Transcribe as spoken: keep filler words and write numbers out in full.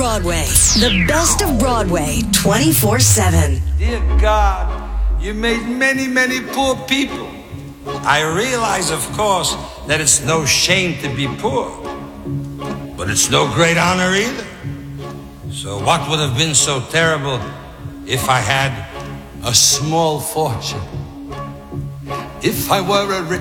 Broadway. The best of Broadway, twenty-four seven. Dear God, you made many, many poor people. I realize, of course, that it's no shame to be poor, but it's no great honor either. So what would have been so terrible if I had a small fortune? If I were a rich